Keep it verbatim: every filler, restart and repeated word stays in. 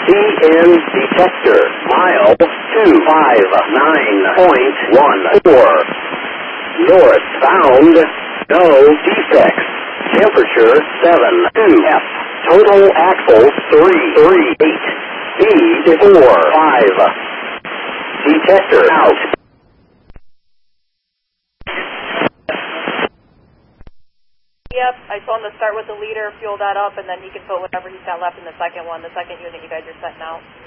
C N detector, mile two five nine point one four. Northbound, no defects. Temperature seven two F. Total axle three three eight. Speed four five. Detector out. Yep, I told him to start with the leader, fuel that up, and then he can put whatever he's got left in the second one, the second unit you guys are setting out.